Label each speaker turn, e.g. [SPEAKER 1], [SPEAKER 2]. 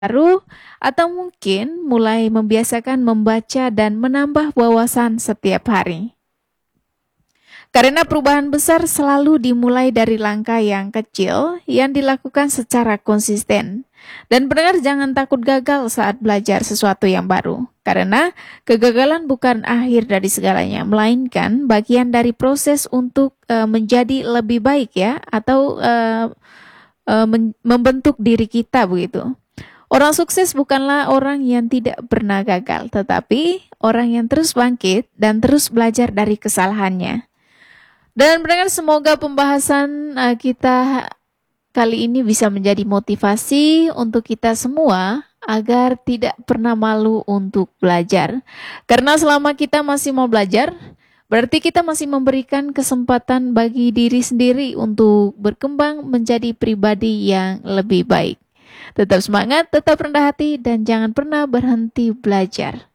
[SPEAKER 1] baru, atau mungkin mulai membiasakan membaca dan menambah wawasan setiap hari. Karena perubahan besar selalu dimulai dari langkah yang kecil yang dilakukan secara konsisten. Dan pendengar jangan takut gagal saat belajar sesuatu yang baru. Karena kegagalan bukan akhir dari segalanya, melainkan bagian dari proses untuk menjadi lebih baik ya, atau membentuk diri kita begitu. Orang sukses bukanlah orang yang tidak pernah gagal, tetapi orang yang terus bangkit dan terus belajar dari kesalahannya. Dan pendengar, semoga pembahasan kita kali ini bisa menjadi motivasi untuk kita semua agar tidak pernah malu untuk belajar. Karena selama kita masih mau belajar, berarti kita masih memberikan kesempatan bagi diri sendiri untuk berkembang menjadi pribadi yang lebih baik. Tetap semangat, tetap rendah hati, dan jangan pernah berhenti belajar.